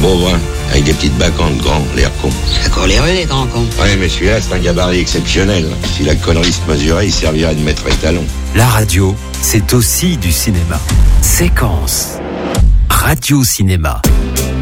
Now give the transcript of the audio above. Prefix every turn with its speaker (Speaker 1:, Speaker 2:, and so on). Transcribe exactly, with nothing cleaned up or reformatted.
Speaker 1: beau brun, avec des petites bacantes grands, l'air con.
Speaker 2: C'est encore les rues, les grands cons.
Speaker 1: Ouais, mais celui-là, c'est un gabarit exceptionnel. Si la connerie se mesurait, il servirait de maître étalon.
Speaker 3: La radio, c'est aussi du cinéma. Séquence. Radio-cinéma.